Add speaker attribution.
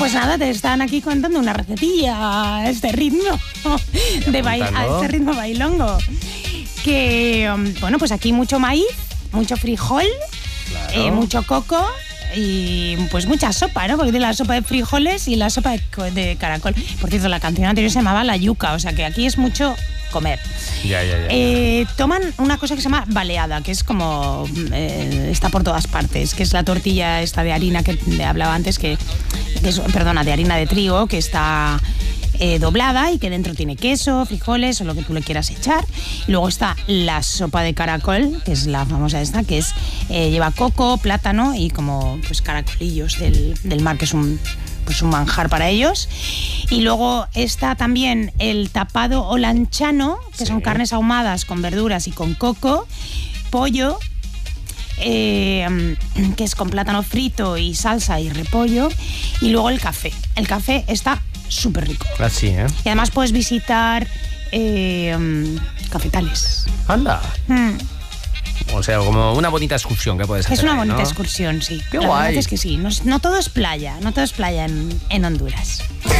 Speaker 1: Pues nada, te están aquí contando una recetilla a este ritmo a este ritmo bailongo. Que, bueno, pues aquí mucho maíz, mucho frijol,
Speaker 2: Claro.
Speaker 1: mucho coco y pues mucha sopa, ¿no? Porque tiene la sopa de frijoles y la sopa de caracol. Por cierto, la canción anterior se llamaba La Yuca, o sea que aquí es mucho comer.
Speaker 2: Ya.
Speaker 1: Toman una cosa que se llama baleada, que es como está por todas partes, que es la tortilla esta de harina que hablaba antes, que es, perdona, de harina de trigo, que está doblada y que dentro tiene queso, frijoles o lo que tú le quieras echar. Y luego está la sopa de caracol, que es la famosa esta, que es lleva coco, plátano y como pues caracolillos del mar, que es un manjar para ellos. Y luego está también el tapado o lanchano, que son carnes ahumadas con verduras y con coco, pollo, que es con plátano frito y salsa y repollo, y luego el café. El café está súper rico.
Speaker 2: Así, ¿eh?
Speaker 1: Y además puedes visitar cafetales.
Speaker 2: Anda. O sea, como una bonita excursión que puedes hacer.
Speaker 1: Es una
Speaker 2: ahí,
Speaker 1: bonita
Speaker 2: ¿no?
Speaker 1: excursión, sí.
Speaker 2: Qué
Speaker 1: La
Speaker 2: guay.
Speaker 1: verdad es que sí. No todo es playa, en Honduras.